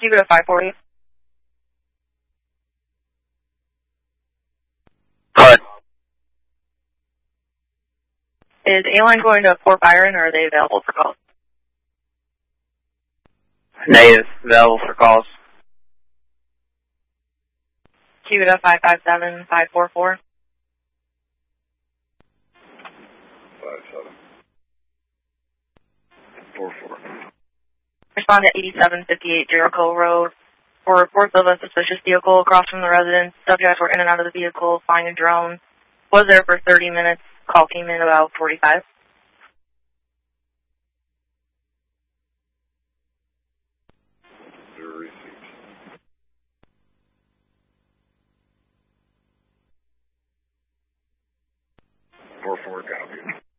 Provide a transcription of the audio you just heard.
Keep it at 540. Good. Is A-Line going to Fort Byron, or are they available for calls? Negative. Available for calls. Keep it at 557, 544. 5744. Respond to 8758 Jericho Road for reports of a suspicious vehicle across from the residence. Subjects were in and out of the vehicle, flying a drone. Was there for 30 minutes. Call came in about 45. Zero receipts. 44 copy.